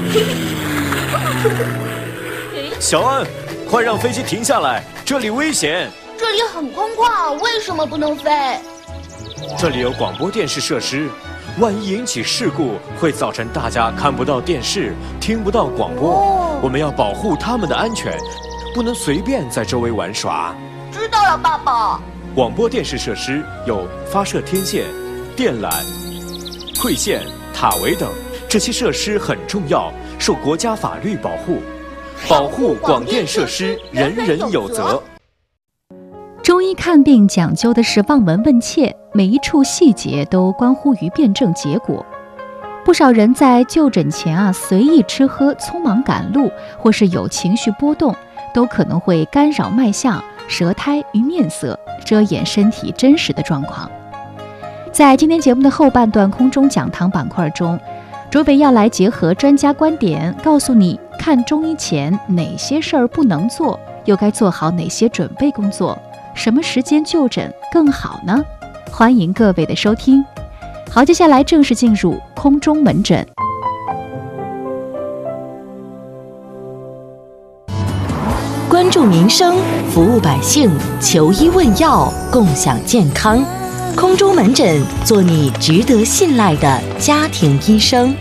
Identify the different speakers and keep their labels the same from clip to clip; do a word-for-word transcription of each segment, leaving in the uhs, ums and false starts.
Speaker 1: 小安，快让飞机停下来，这里危险。
Speaker 2: 这里很空旷，为什么不能飞？
Speaker 1: 这里有广播电视设施，万一引起事故，会造成大家看不到电视，听不到广播。哦，我们要保护他们的安全，不能随便在周围玩耍。
Speaker 2: 知道了，爸爸。
Speaker 1: 广播电视设施有发射天线、电缆、馈线、塔围等，这些设施很重要，受国家法律保护。保护广电设施，人人有责。
Speaker 3: 中医看病讲究的是望闻问切，每一处细节都关乎于辩证结果。不少人在就诊前啊随意吃喝、匆忙赶路，或是有情绪波动，都可能会干扰脉象、舌苔与面色，遮掩身体真实的状况。在今天节目的后半段空中讲堂板块中，卓伟要来结合专家观点，告诉你看中医前哪些事儿不能做，又该做好哪些准备工作，什么时间就诊更好呢？欢迎各位的收听。好，接下来正式进入空中门诊。
Speaker 4: 关注民生，服务百姓，求医问药，共享健康。空中门诊，做你值得信赖的家庭医生。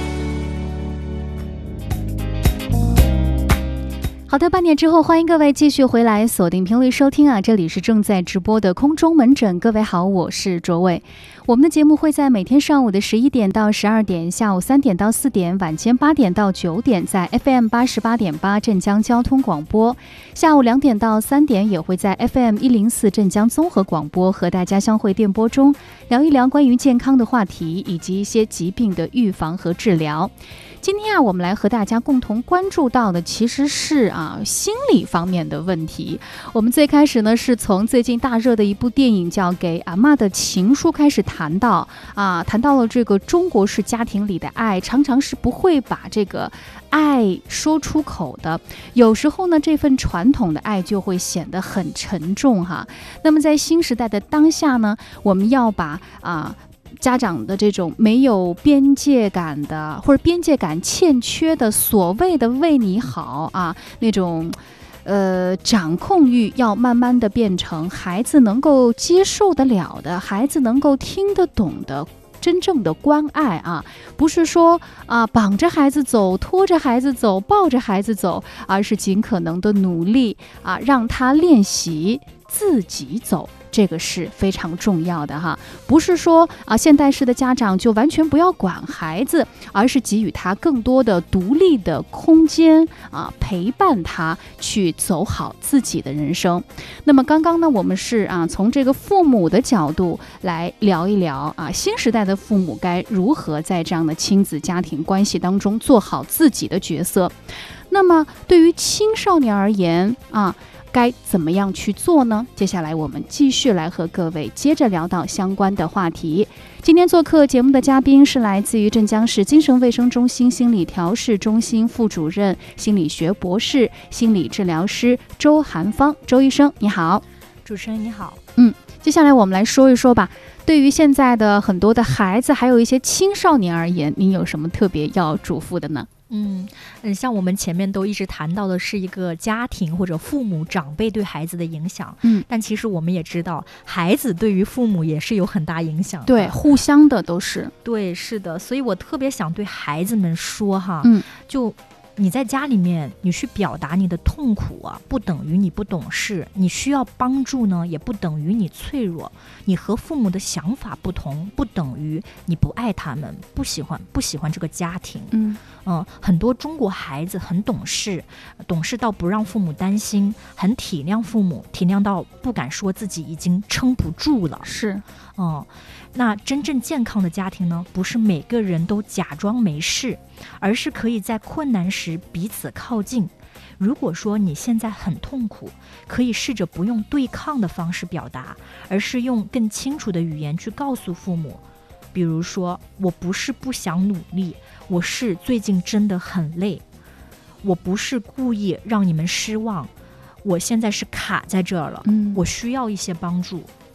Speaker 3: 好的，半点之后，欢迎各位继续回来锁定频率收听啊！这里是正在直播的空中门诊，各位好，我是卓伟。我们的节目会在每天上午的十一点到十二点，下午三点到四点，晚间八点到九点，在 F M 八十八点八镇江交通广播；下午两点到三点，也会在 F M 一零四镇江综合广播和大家相会电波中聊一聊关于健康的话题，以及一些疾病的预防和治疗。今天啊，我们来和大家共同关注到的其实是啊心理方面的问题。我们最开始呢是从最近大热的一部电影叫《给阿嬷的情书》开始谈到啊，谈到了这个中国式家庭里的爱，常常是不会把这个爱说出口的。有时候呢，这份传统的爱就会显得很沉重哈。那么在新时代的当下呢，我们要把啊。家长的这种没有边界感的，或者边界感欠缺的所谓的为你好啊，那种呃掌控欲，要慢慢的变成孩子能够接受得了的，孩子能够听得懂的真正的关爱啊，不是说啊绑着孩子走，拖着孩子走，抱着孩子走，而是尽可能的努力啊，让他练习自己走。这个是非常重要的哈，不是说啊现代式的家长就完全不要管孩子，而是给予他更多的独立的空间啊，陪伴他去走好自己的人生。那么刚刚呢，我们是啊从这个父母的角度来聊一聊啊，新时代的父母该如何在这样的亲子家庭关系当中做好自己的角色。那么对于青少年而言啊，该怎么样去做呢？接下来我们继续来和各位接着聊到相关的话题。今天做客节目的嘉宾是来自于镇江市精神卫生中心心理调试中心副主任、心理学博士、心理治疗师周涵芳。周医生你好。
Speaker 5: 主持人你好。
Speaker 3: 嗯，接下来我们来说一说吧，对于现在的很多的孩子还有一些青少年而言，您有什么特别要嘱咐的呢？
Speaker 5: 嗯嗯，像我们前面都一直谈到的是一个家庭或者父母长辈对孩子的影响，嗯，但其实我们也知道，孩子对于父母也是有很大影响的，
Speaker 3: 对，互相的都是，
Speaker 5: 对，是的，所以我特别想对孩子们说哈，
Speaker 3: 嗯，
Speaker 5: 就你在家里面，你去表达你的痛苦啊，不等于你不懂事；你需要帮助呢，也不等于你脆弱。你和父母的想法不同，不等于你不爱他们，不喜欢不喜欢这个家庭。嗯嗯、呃，很多中国孩子很懂事，懂事到不让父母担心，很体谅父母，体谅到不敢说自己已经撑不住了。
Speaker 3: 是，
Speaker 5: 嗯、呃，那真正健康的家庭呢，不是每个人都假装没事，而是可以在困难时彼此靠近。如果说你现在很痛苦，可以试着不用对抗的方式表达，而是用更清楚的语言去告诉父母，比如说，我不是不想努力，我是最近真的很累，我不是故意让你们失望，我现在是卡在这儿了，嗯，我需要一些帮助。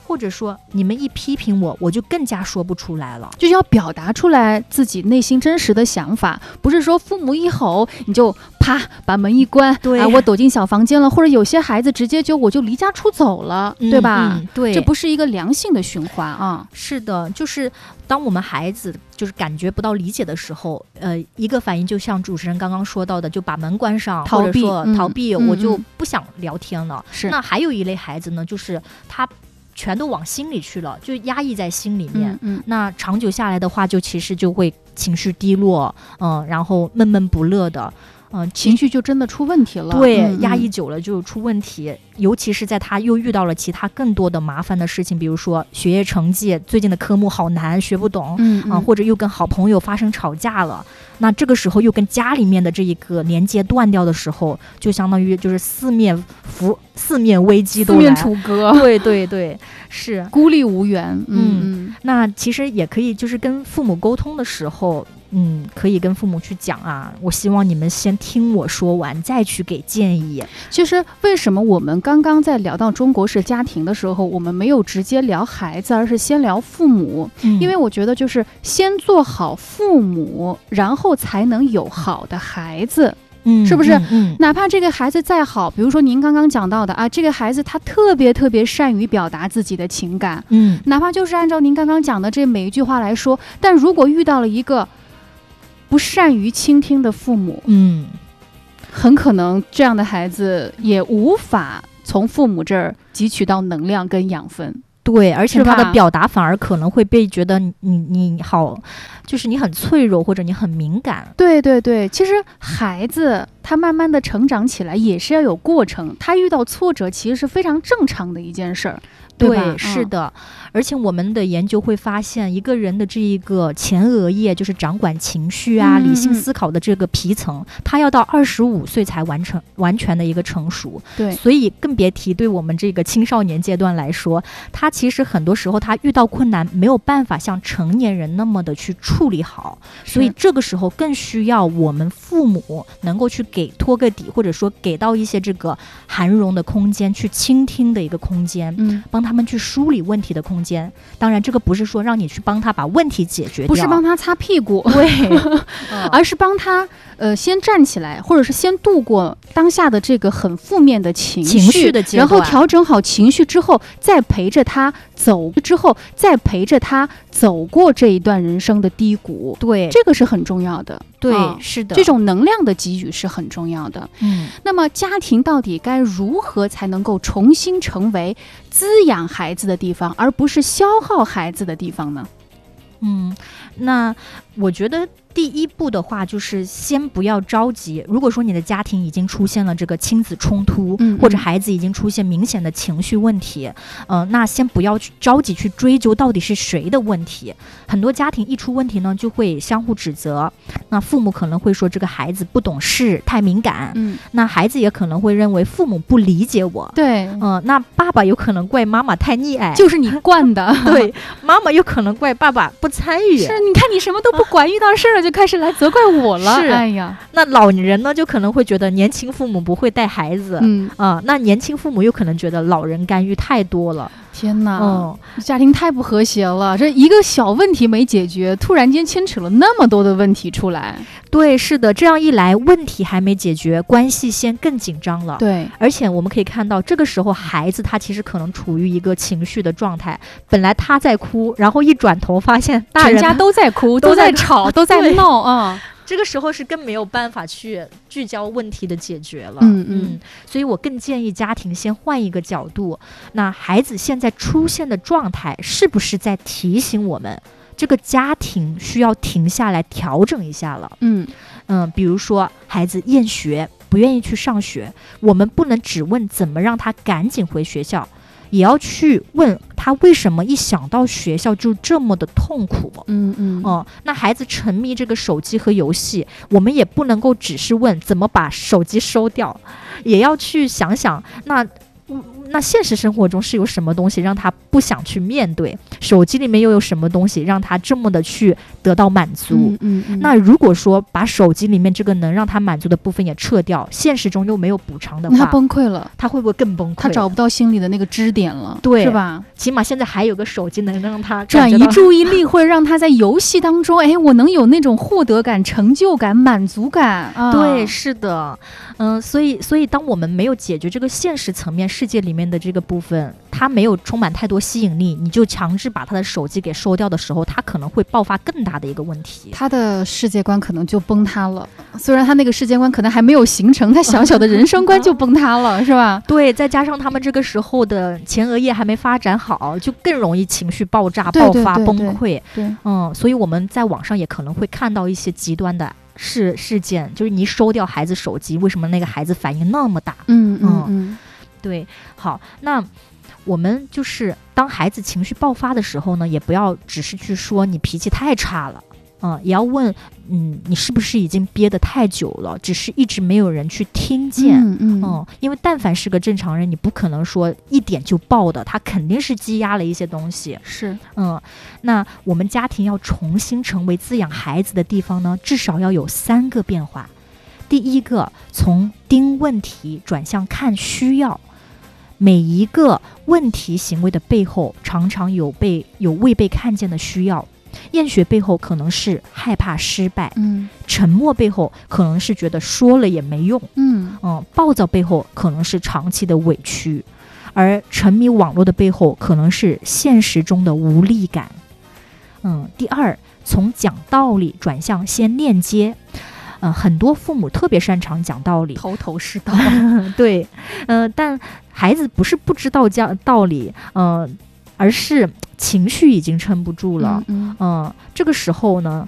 Speaker 5: 或者说你们一批评我，我就更加说不出来了。
Speaker 3: 就是要表达出来自己内心真实的想法，不是说父母一吼你就啪把门一关，
Speaker 5: 对、
Speaker 3: 啊，我躲进小房间了，或者有些孩子直接就我就离家出走了，
Speaker 5: 嗯、
Speaker 3: 对吧、
Speaker 5: 嗯？对，
Speaker 3: 这不是一个良性的循环啊。
Speaker 5: 是的，就是当我们孩子就是感觉不到理解的时候，呃，一个反应就像主持人刚刚说到的，就把门关上，
Speaker 3: 逃避
Speaker 5: 或者说
Speaker 3: 嗯、
Speaker 5: 逃避、
Speaker 3: 嗯，
Speaker 5: 我就不想聊天了。
Speaker 3: 是。
Speaker 5: 那还有一类孩子呢，就是他全都往心里去了，就压抑在心里面。
Speaker 3: 嗯嗯、
Speaker 5: 那长久下来的话，就其实就会情绪低落，嗯、呃，然后闷闷不乐的。嗯、呃，
Speaker 3: 情绪就真的出问题了。
Speaker 5: 对，
Speaker 3: 嗯、
Speaker 5: 压抑久了就出问题，尤其是在他又遇到了其他更多的麻烦的事情，比如说学业成绩，最近的科目好难，学不懂，
Speaker 3: 嗯
Speaker 5: 啊、呃，或者又跟好朋友发生吵架了，那这个时候又跟家里面的这一个连接断掉的时候，就相当于就是四面伏四面危机都来，
Speaker 3: 四面楚歌。
Speaker 5: 对对对，是
Speaker 3: 孤立无援。嗯
Speaker 5: 嗯，那其实也可以，就是跟父母沟通的时候。嗯，可以跟父母去讲啊，我希望你们先听我说完，再去给建议。
Speaker 3: 其实为什么我们刚刚在聊到中国式家庭的时候，我们没有直接聊孩子，而是先聊父母？嗯、因为我觉得就是先做好父母，然后才能有好的孩子。
Speaker 5: 嗯，
Speaker 3: 是不是、
Speaker 5: 嗯嗯？
Speaker 3: 哪怕这个孩子再好，比如说您刚刚讲到的啊，这个孩子他特别特别善于表达自己的情感，
Speaker 5: 嗯，
Speaker 3: 哪怕就是按照您刚刚讲的这每一句话来说，但如果遇到了一个不善于倾听的父母，
Speaker 5: 嗯，
Speaker 3: 很可能这样的孩子也无法从父母这儿汲取到能量跟养分。
Speaker 5: 对，而且他的表达反而可能会被觉得你你你好，就是你很脆弱或者你很敏感。
Speaker 3: 对对对，其实孩子他慢慢的成长起来也是要有过程，他遇到挫折其实是非常正常的一件事儿。对,
Speaker 5: 对，是的、嗯，而且我们的研究会发现，一个人的这一个前额叶，就是掌管情绪啊、嗯、理性思考的这个皮层，他要到二十五岁才完成完全的一个成熟。
Speaker 3: 对，
Speaker 5: 所以更别提对我们这个青少年阶段来说，他其实很多时候他遇到困难没有办法像成年人那么的去处理好，所以这个时候更需要我们父母能够去给托个底，或者说给到一些这个涵容的空间，去倾听的一个空间，
Speaker 3: 嗯。
Speaker 5: 帮他们去梳理问题的空间。当然这个不是说让你去帮他把问题解决掉，
Speaker 3: 不是帮他擦屁股，
Speaker 5: 对、
Speaker 3: 嗯、而是帮他呃先站起来，或者是先度过当下的这个很负面的情绪
Speaker 5: 情绪的阶段，
Speaker 3: 然后调整好情绪之后，再陪着他走之后再陪着他走过这一段人生的低谷。
Speaker 5: 对，
Speaker 3: 这个是很重要的。
Speaker 5: 对、
Speaker 3: 哦，
Speaker 5: 是的，
Speaker 3: 这种能量的给予是很重要的。
Speaker 5: 嗯，
Speaker 3: 那么家庭到底该如何才能够重新成为滋养孩子的地方，而不是消耗孩子的地方呢？
Speaker 5: 嗯，那我觉得第一步的话，就是先不要着急。如果说你的家庭已经出现了这个亲子冲突，
Speaker 3: 嗯嗯
Speaker 5: 或者孩子已经出现明显的情绪问题，呃，那先不要去着急去追究到底是谁的问题。很多家庭一出问题呢，就会相互指责。那父母可能会说这个孩子不懂事，太敏感。
Speaker 3: 嗯，
Speaker 5: 那孩子也可能会认为父母不理解我。
Speaker 3: 对，
Speaker 5: 嗯、呃，那爸爸有可能怪妈妈太溺爱，
Speaker 3: 就是你惯的。
Speaker 5: 对，妈妈有可能怪爸爸不参与。
Speaker 3: 是，你看你什么都不管，遇到事儿了就开始来责怪我了。
Speaker 5: 是，
Speaker 3: 哎呀，
Speaker 5: 那老人呢就可能会觉得年轻父母不会带孩子，
Speaker 3: 嗯
Speaker 5: 啊、呃，那年轻父母又可能觉得老人干预太多了。
Speaker 3: 天哪，
Speaker 5: 嗯，
Speaker 3: 家庭太不和谐了，这一个小问题没解决，突然间牵扯了那么多的问题出来。
Speaker 5: 对，是的，这样一来，问题还没解决，关系先更紧张了。
Speaker 3: 对，
Speaker 5: 而且我们可以看到，这个时候孩子他其实可能处于一个情绪的状态，本来他在哭，然后一转头发现大人
Speaker 3: 全家都在哭，都在吵，都在闹啊。
Speaker 5: 这个时候是更没有办法去聚焦问题的解决了。
Speaker 3: 嗯嗯，
Speaker 5: 所以我更建议家庭先换一个角度，那孩子现在出现的状态是不是在提醒我们，这个家庭需要停下来调整一下了？
Speaker 3: 嗯
Speaker 5: 嗯，比如说孩子厌学，不愿意去上学，我们不能只问怎么让他赶紧回学校，也要去问他为什么一想到学校就这么的痛苦。
Speaker 3: 嗯嗯
Speaker 5: 哦、嗯，那孩子沉迷这个手机和游戏，我们也不能够只是问怎么把手机收掉，也要去想想那那现实生活中是有什么东西让他不想去面对？手机里面又有什么东西让他这么的去得到满足？
Speaker 3: 嗯嗯嗯、
Speaker 5: 那如果说把手机里面这个能让他满足的部分也撤掉，现实中又没有补偿的话，
Speaker 3: 他崩溃了，
Speaker 5: 他会不会更崩溃？
Speaker 3: 他找不到心里的那个支点了，
Speaker 5: 对，
Speaker 3: 是吧？
Speaker 5: 起码现在还有个手机能让他
Speaker 3: 转移注意力，会让他在游戏当中，哎，我能有那种获得感、成就感、满足感。啊、
Speaker 5: 对，是的，嗯、呃，所以，所以当我们没有解决这个现实层面世界里面的这个部分，它没有充满太多吸引力，你就强制把他的手机给收掉的时候，他可能会爆发更大的一个问题，
Speaker 3: 他的世界观可能就崩塌了。虽然他那个世界观可能还没有形成，他小小的人生观就崩塌了，是吧？
Speaker 5: 对，再加上他们这个时候的前额叶还没发展好，就更容易情绪爆炸、
Speaker 3: 对对
Speaker 5: 爆发、
Speaker 3: 对对
Speaker 5: 崩溃。
Speaker 3: 对，
Speaker 5: 嗯，所以我们在网上也可能会看到一些极端的事事件，就是你收掉孩子手机，为什么那个孩子反应那么大？
Speaker 3: 嗯嗯嗯，
Speaker 5: 对，好，那我们就是当孩子情绪爆发的时候呢，也不要只是去说你脾气太差了，嗯，也要问，嗯，你是不是已经憋得太久了，只是一直没有人去听见，
Speaker 3: 嗯嗯
Speaker 5: 嗯，因为但凡是个正常人，你不可能说一点就爆的，他肯定是积压了一些东西，
Speaker 3: 是，
Speaker 5: 嗯，那我们家庭要重新成为滋养孩子的地方呢，至少要有三个变化。第一个，从盯问题转向看需要。每一个问题行为的背后，常常有被有未被看见的需要。厌学背后可能是害怕失败，
Speaker 3: 嗯，
Speaker 5: 沉默背后可能是觉得说了也没用，
Speaker 3: 嗯
Speaker 5: 嗯，暴躁背后可能是长期的委屈，而沉迷网络的背后可能是现实中的无力感。嗯，第二，从讲道理转向先链接。呃，很多父母特别擅长讲道理，
Speaker 3: 头头是道。
Speaker 5: 对，呃，但孩子不是不知道讲道理，呃，而是情绪已经撑不住了。
Speaker 3: 嗯嗯、
Speaker 5: 呃，这个时候呢，